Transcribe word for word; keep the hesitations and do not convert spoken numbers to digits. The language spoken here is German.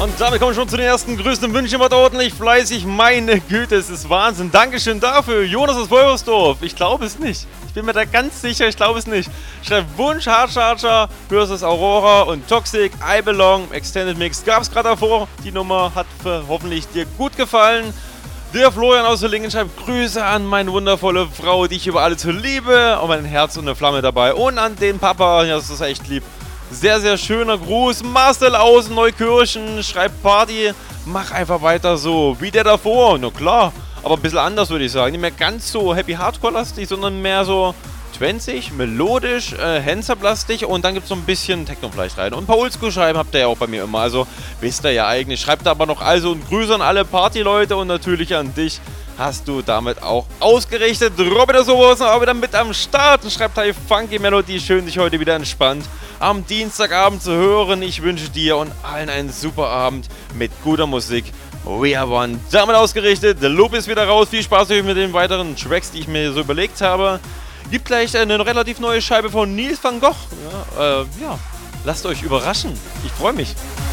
Und damit kommen wir schon zu den ersten Grüßen und Wünschen. Wird ordentlich fleißig. Meine Güte, es ist Wahnsinn. Dankeschön dafür. Jonas aus Wolversdorf. Ich glaube es nicht. Ich bin mir da ganz sicher, ich glaube es nicht. Schreibt Wunsch, Hardcharger versus Aurora und Toxic, I Belong, Extended Mix. Gab es gerade davor. Die Nummer hat für hoffentlich dir gut gefallen. Der Florian aus der Linken schreibt Grüße an meine wundervolle Frau, die ich über alles liebe. Und mein Herz und eine Flamme dabei. Und an den Papa. Ja, das ist echt lieb. Sehr, sehr schöner Gruß. Marcel aus Neukirchen schreibt Party. Mach einfach weiter so wie der davor. Na klar, aber ein bisschen anders würde ich sagen. Nicht mehr ganz so Happy Hardcore-lastig, sondern mehr so zwanzig, melodisch, äh, Handsub-lastig und dann gibt es so ein bisschen Techno vielleicht rein. Und ein paar Oldschool-Schreiben habt ihr ja auch bei mir immer. Also wisst ihr ja eigentlich. Schreibt da aber noch also und Grüße an alle Party-Leute und natürlich an dich. Hast du damit auch ausgerichtet. Robin ist sowas auch wieder mit am Start und schreibt Hi Funky Melody. Schön, dich heute wieder entspannt am Dienstagabend zu hören. Ich wünsche dir und allen einen super Abend mit guter Musik. We are one. Damit ausgerichtet. Der Loop ist wieder raus. Viel Spaß euch mit den weiteren Tracks, die ich mir so überlegt habe. Gibt gleich eine relativ neue Scheibe von Nils van Gogh. Ja, äh, ja. Lasst euch überraschen. Ich freue mich.